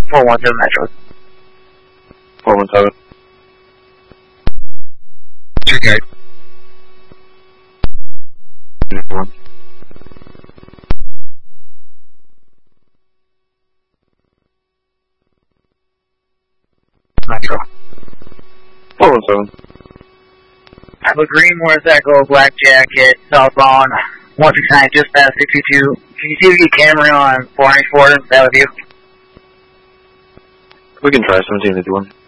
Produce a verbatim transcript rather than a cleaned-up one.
four one seven Metro. four one seven. Okay. Metro. four one seven. I have a green motorcycle, black jacket, southbound, one six nine, just past sixty-two. Can you see if you get camera on four ninety-four? Is that with you? We can try seventeen fifty-one.